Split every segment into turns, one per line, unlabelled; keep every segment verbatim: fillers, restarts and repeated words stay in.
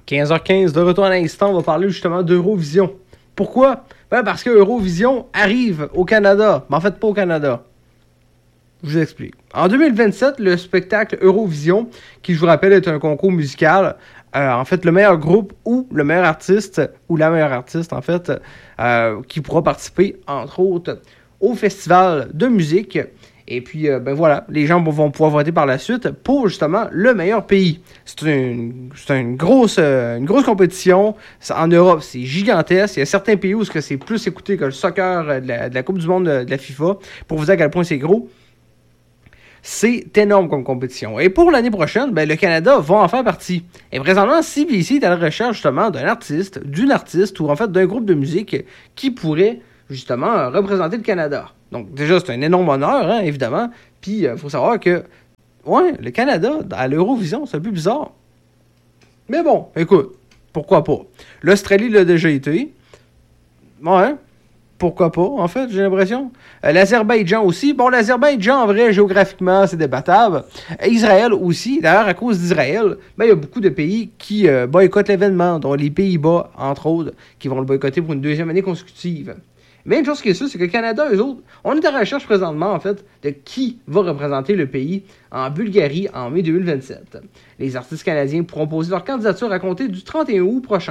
quinze heures quinze, de retour à l'instant, on va parler justement d'Eurovision. Pourquoi? Ben parce que Eurovision arrive au Canada, mais en fait pas au Canada. Je vous explique. En deux mille vingt-sept, le spectacle Eurovision, qui je vous rappelle est un concours musical, euh, en fait le meilleur groupe ou le meilleur artiste, ou la meilleure artiste en fait, euh, qui pourra participer entre autres au festival de musique. Et puis, euh, ben voilà, les gens vont pouvoir voter par la suite pour, justement, le meilleur pays. C'est une, c'est une, grosse, euh, une grosse compétition. En Europe, c'est gigantesque. Il y a certains pays où c'est plus écouté que le soccer de la, de la Coupe du Monde de, de la FIFA. Pour vous dire à quel point c'est gros. C'est énorme comme compétition. Et pour l'année prochaine, ben, le Canada va en faire partie. Et présentement, C B C est à la recherche, justement, d'un artiste, d'une artiste, ou en fait d'un groupe de musique qui pourrait, justement, représenter le Canada. Donc, déjà, c'est un énorme honneur, hein, évidemment. Puis, il euh, faut savoir que, ouais, le Canada, à l'Eurovision, c'est un peu bizarre. Mais bon, écoute, pourquoi pas? L'Australie l'a déjà été. Ouais, pourquoi pas, en fait, j'ai l'impression. Euh, L'Azerbaïdjan aussi. Bon, l'Azerbaïdjan, en vrai, géographiquement, c'est débattable. Euh, Israël aussi. D'ailleurs, à cause d'Israël, ben, il y a beaucoup de pays qui euh, boycottent l'événement, dont les Pays-Bas, entre autres, qui vont le boycotter pour une deuxième année consécutive. Mais une chose qui est sûre, c'est que le Canada, eux autres, on est à la recherche présentement, en fait, de qui va représenter le pays en Bulgarie en mai deux mille vingt-sept. Les artistes canadiens pourront poser leur candidature à compter du trente et un août prochain.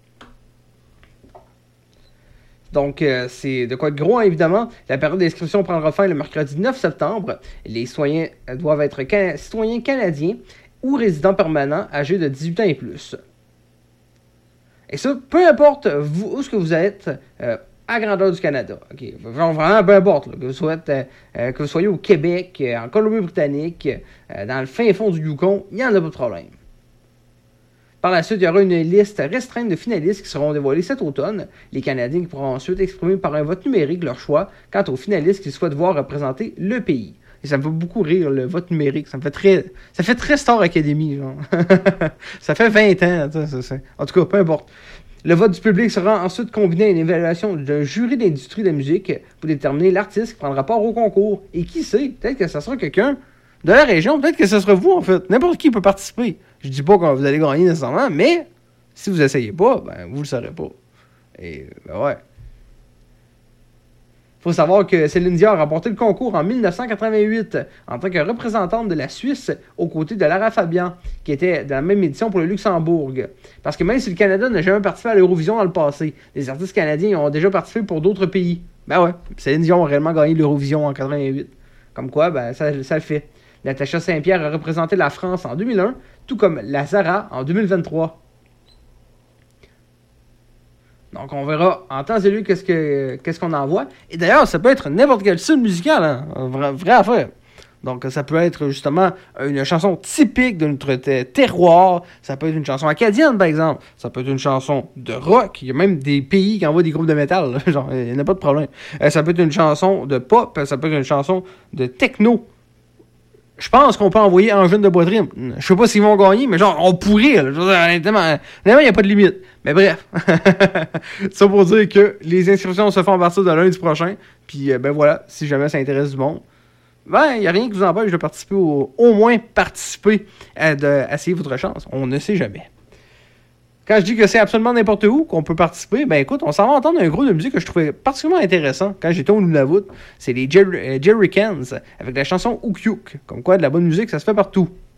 Donc, euh, c'est de quoi être gros, hein, évidemment. La période d'inscription prendra fin le mercredi neuf septembre. Les citoyens doivent être can- citoyens canadiens ou résidents permanents âgés de dix-huit ans et plus. Et ça, peu importe vous, où ce que vous êtes, euh, à grandeur du Canada. Okay. Vraiment, peu importe. Là, que, vous soyez, euh, euh, que vous soyez au Québec, euh, en Colombie-Britannique, euh, dans le fin fond du Yukon, il n'y en a pas de problème. Par la suite, il y aura une liste restreinte de finalistes qui seront dévoilés cet automne. Les Canadiens qui pourront ensuite exprimer par un vote numérique leur choix quant aux finalistes qu'ils souhaitent voir représenter le pays. Et ça me fait beaucoup rire, le vote numérique. Ça me fait très, ça fait très Star Academy, genre. Ça fait vingt ans, ça, ça. En tout cas, peu importe. Le vote du public sera ensuite combiné à une évaluation d'un jury d'industrie de la musique pour déterminer l'artiste qui prendra part au concours. Et qui sait, peut-être que ça sera quelqu'un de la région, peut-être que ce sera vous, en fait. N'importe qui peut participer. Je dis pas que vous allez gagner nécessairement, mais si vous essayez pas, ben vous le saurez pas. Et ben ouais. Faut savoir que Céline Dion a remporté le concours en dix-neuf cent quatre-vingt-huit en tant que représentante de la Suisse aux côtés de Lara Fabian, qui était dans la même édition pour le Luxembourg. Parce que même si le Canada n'a jamais participé à l'Eurovision dans le passé, les artistes canadiens ont déjà participé pour d'autres pays. Ben ouais, Céline Dion a réellement gagné l'Eurovision en quatre-vingt-huit. Comme quoi, ben ça, ça le fait. Natacha Saint-Pierre a représenté la France en deux mille un, tout comme la Zara en deux mille vingt-trois. Donc, on verra en temps et lieu qu'est-ce, que, qu'est-ce qu'on envoie. Et d'ailleurs, ça peut être n'importe quel style musical, hein? Vraie, vraie affaire. Donc, ça peut être justement une chanson typique de notre terroir. Ça peut être une chanson acadienne, par exemple. Ça peut être une chanson de rock. Il y a même des pays qui envoient des groupes de métal. Genre, il n'y a pas de problème. Ça peut être une chanson de pop. Ça peut être une chanson de techno. Je pense qu'on peut envoyer un jeune de bois de rime. Je sais pas s'ils vont gagner, mais genre, on pourrait. Là. Honnêtement, il n'y a pas de limite. Mais bref. Ça pour dire que les inscriptions se font à partir de lundi prochain. Puis, ben voilà, si jamais ça intéresse du monde, ben, il n'y a rien qui vous empêche de participer, au, au moins participer, à, de, à essayer votre chance. On ne sait jamais. Quand je dis que c'est absolument n'importe où qu'on peut participer, ben écoute, on s'en va entendre un groupe de musique que je trouvais particulièrement intéressant quand j'étais au Nunavut. C'est les Jerry, euh, Jerry Cans avec la chanson Ouk Youk. Comme quoi, de la bonne musique, ça se fait partout.